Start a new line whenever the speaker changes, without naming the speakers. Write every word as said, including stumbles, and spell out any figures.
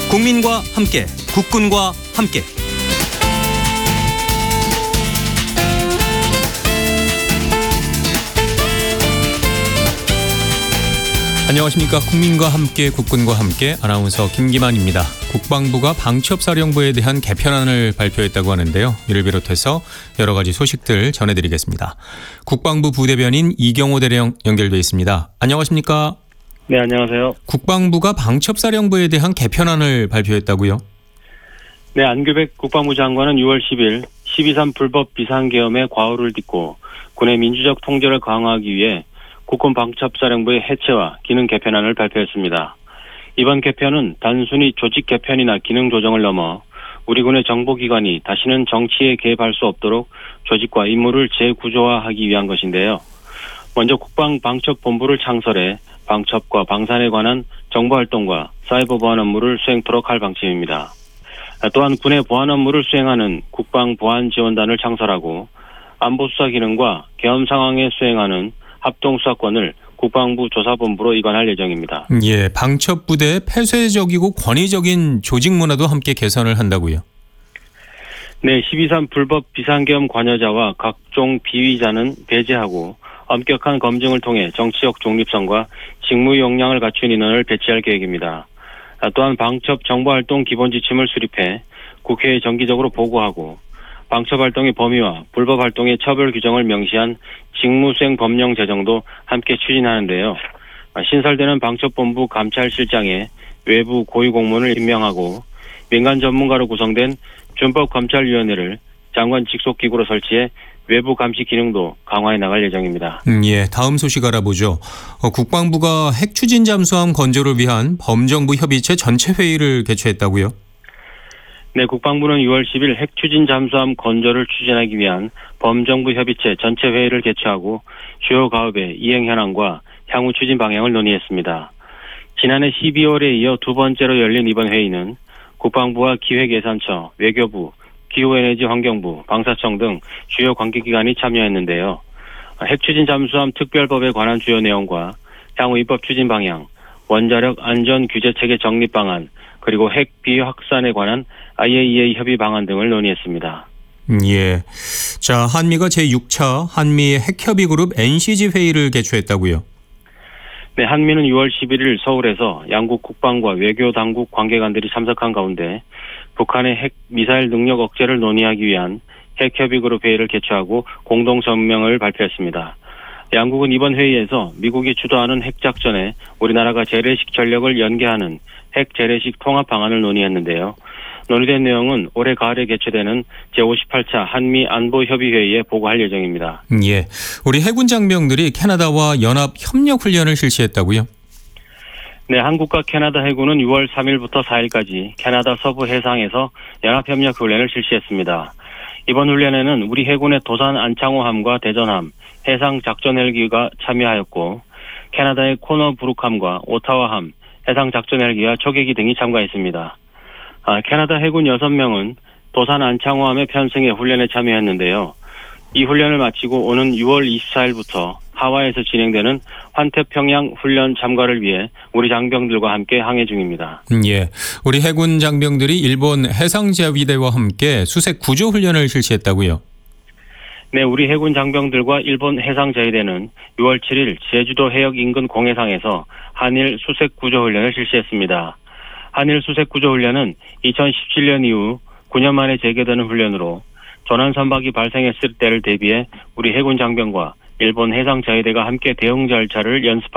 국민과 함께, 국군과 함께. 안녕하십니까. 국민과 함께, 국군과 함께 아나운서 김기만입니다. 국방부가 방첩사령부에 대한 개편안을 발표했다고 하는데요. 이를 비롯해서 여러 가지 소식들 전해드리겠습니다. 국방부 부대변인 이경호 대령 연결돼 있습니다. 안녕하십니까.
네, 안녕하세요.
국방부가 방첩사령부에 대한 개편안을 발표했다고요?
네, 안규백 국방부 장관은 유월 십일 십이삼 불법 비상계엄의 과오를 딛고 군의 민주적 통제를 강화하기 위해 국군 방첩사령부의 해체와 기능 개편안을 발표했습니다. 이번 개편은 단순히 조직 개편이나 기능 조정을 넘어 우리 군의 정보기관이 다시는 정치에 개입할 수 없도록 조직과 임무를 재구조화하기 위한 것인데요. 먼저 국방방첩본부를 창설해 방첩과 방산에 관한 정보활동과 사이버 보안 업무를 수행토록 할 방침입니다. 또한 군의 보안 업무를 수행하는 국방보안지원단을 창설하고 안보수사 기능과 계엄 상황에 수행하는 합동수사권을 국방부 조사본부로 이관할 예정입니다.
예, 방첩부대의 폐쇄적이고 권위적인 조직 문화도 함께 개선을 한다고요?
네, 십이삼 불법 비상계엄 관여자와 각종 비위자는 배제하고 엄격한 검증을 통해 정치적 중립성과 직무 역량을 갖춘 인원을 배치할 계획입니다. 또한 방첩 정보활동 기본지침을 수립해 국회에 정기적으로 보고하고 방첩활동의 범위와 불법 활동의 처벌 규정을 명시한 직무수행 법령 제정도 함께 추진하는데요. 신설되는 방첩본부 감찰실장에 외부 고위공무원을 임명하고 민간 전문가로 구성된 준법감찰위원회를 장관 직속기구로 설치해 외부 감시 기능도 강화해 나갈 예정입니다.
음, 예, 다음 소식 알아보죠. 어, 국방부가 핵 추진 잠수함 건조를 위한 범정부 협의체 전체 회의를 개최했다고요?
네, 국방부는 유월 십일 핵 추진 잠수함 건조를 추진하기 위한 범정부 협의체 전체 회의를 개최하고 주요 가업의 이행 현황과 향후 추진 방향을 논의했습니다. 지난해 십이월에 이어 두 번째로 열린 이번 회의는 국방부와 기획예산처, 외교부, 기후에너지환경부, 방사청 등 주요 관계기관이 참여했는데요. 핵 추진 잠수함 특별법에 관한 주요 내용과 향후 입법 추진 방향, 원자력 안전 규제 체계 정립 방안, 그리고 핵 비확산에 관한 아이에이이에이 협의 방안 등을 논의했습니다.
예. 자, 한미가 제육 차 한미 핵협의 그룹 엔씨지 회의를 개최했다고요?
네, 한미는 유월 십일일 서울에서 양국 국방과 외교 당국 관계관들이 참석한 가운데 북한의 핵 미사일 능력 억제를 논의하기 위한 핵협의 그룹 회의를 개최하고 공동 성명을 발표했습니다. 양국은 이번 회의에서 미국이 주도하는 핵작전에 우리나라가 재래식 전력을 연계하는 핵 재래식 통합 방안을 논의했는데요. 논의된 내용은 올해 가을에 개최되는 제오십팔 차 한미 안보협의회의에 보고할 예정입니다.
예, 우리 해군 장병들이 캐나다와 연합 협력 훈련을 실시했다고요?
네, 한국과 캐나다 해군은 유월 삼일부터 사일까지 캐나다 서부 해상에서 연합협력 훈련을 실시했습니다. 이번 훈련에는 우리 해군의 도산 안창호함과 대전함, 해상작전 헬기가 참여하였고 캐나다의 코너 브룩함과 오타와함, 해상작전 헬기와 초계기 등이 참가했습니다. 아, 캐나다 해군 여섯 명은 도산 안창호함의 편승에 훈련에 참여했는데요. 이 훈련을 마치고 오는 유월 이십사일부터 하와이에서 진행되는 환태평양 훈련 참가를 위해 우리 장병들과 함께 항해 중입니다.
예, 우리 해군 장병들이 일본 해상자위대와 함께 수색 구조 훈련을 실시했다고요?
네, 우리 해군 장병들과 일본 해상자위대는 유월 칠일 제주도 해역 인근 공해상에서 한일 수색 구조 훈련을 실시했습니다. 한일 수색 구조 훈련은 이천십칠년 이후 구 년 만에 재개되는 훈련으로 조난 선박이 발생했을 때를 대비해 우리 해군 장병과 일본 해상자위대가 함께 대응 절차를 연습하고